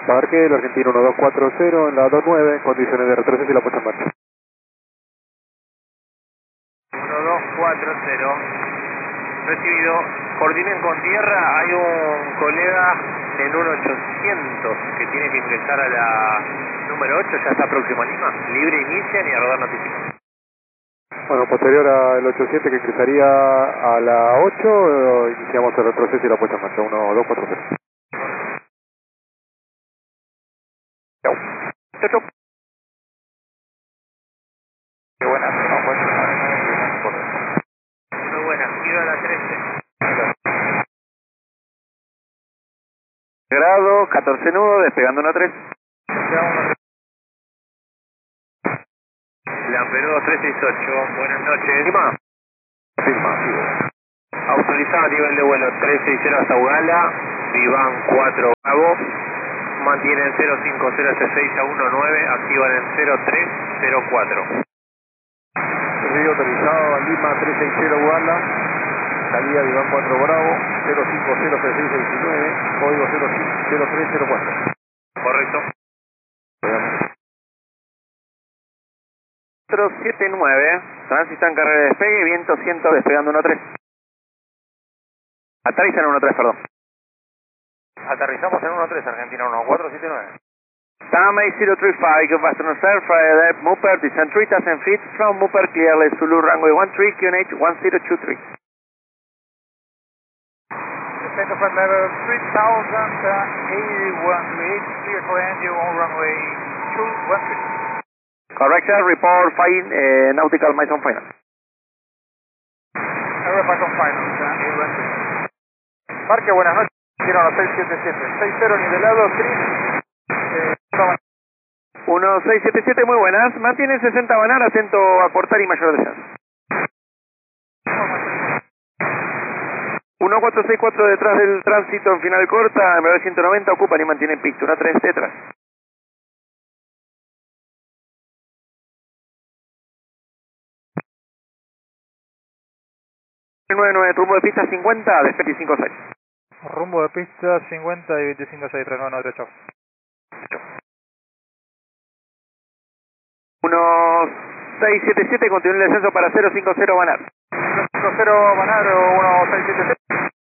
Parque, el argentino 1240 en la 29, condiciones de retroceso y la puesta en marcha. 1240, recibido. Coordinen con tierra, hay un colega en un 800 que tiene que ingresar a la número 8, ya está próximo a Lima. Libre inician y a rodar notificación. Bueno, posterior al 87 que ingresaría a la 8, iniciamos el retroceso y la puesta en marcha, 1240. Chau. Chau, chau. Qué buena, Muy buena, giro a la 13. Grado, 14 nudos, despegando 1-3. Lamperudo 368, buenas noches. Lima. Afirmativo. Autorizado a nivel de vuelo 360 hasta Ugala, Vivan 4 Bravo, mantienen 05066 a 19, activan en 0304. Servicio autorizado a Lima 360 Uganda, salida de Iván 4 Bravo, 050619, código 0304. Correcto. 479, tránsito en carrera de despegue, viento 100 despegando 13. Aterrizan en 13, perdón. Aterrizamos en 13, Argentina 1479. Tama 035, good afternoon sir, Friday, Mupper, descend 3000 feet from Mupper, clearly Zulu runway 13, QNH 1023. Descent of level 3081 clear for NU on runway 213. Correct sir, report fine, nautical miles on final. Aeropack on final, Parque, buenas noches, quiero a 677, 60 nivelado, Chris, 1677, muy buenas, mantiene 60 banar, acento a cortar y mayor descenso. 1464 detrás del tránsito en final corta, en 190 ocupan y mantienen pictura 3 detrás. 99, rumbo de pista 50, despegue 256. rumbo de pista 50 y 256, 39 derecho. 1677, continúa el descenso para 050 banar. 50 Banar, 1677.